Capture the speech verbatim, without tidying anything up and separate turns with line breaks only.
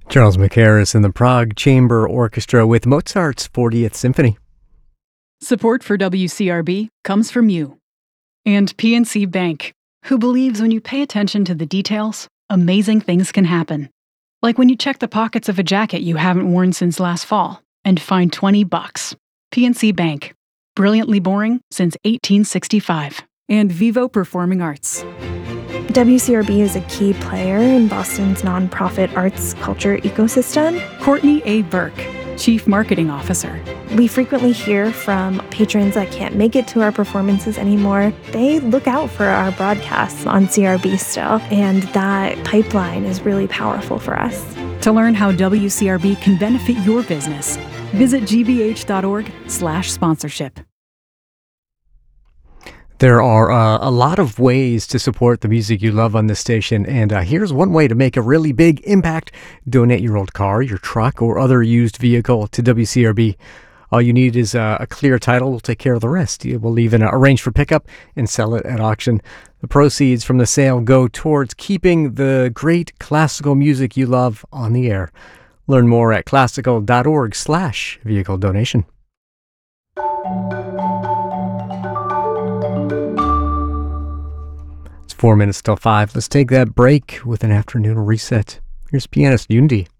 Charles Mackerras and the Prague Chamber Orchestra with Mozart's fortieth Symphony.
Support for W C R B comes from you. And P N C Bank, who believes when you pay attention to the details, amazing things can happen. Like when you check the pockets of a jacket you haven't worn since last fall and find twenty bucks. P N C Bank. Brilliantly boring since eighteen sixty-five. And Vivo Performing Arts.
W C R B is a key player in Boston's nonprofit arts culture ecosystem.
Courtney A. Burke, Chief Marketing Officer.
We frequently hear from patrons that can't make it to our performances anymore. They look out for our broadcasts on C R B still, and that pipeline is really powerful for us.
To learn how W C R B can benefit your business, visit gbh.org slash sponsorship.
There are uh, a lot of ways to support the music you love on this station, and uh, here's one way to make a really big impact. Donate your old car, your truck, or other used vehicle to W C R B. All you need is uh, a clear title. We'll take care of the rest. We'll even uh, arrange for pickup and sell it at auction. The proceeds from the sale go towards keeping the great classical music you love on the air. Learn more at classical.org slash vehicle donation. Four minutes till five. Let's take that break with an afternoon reset. Here's pianist Yundi.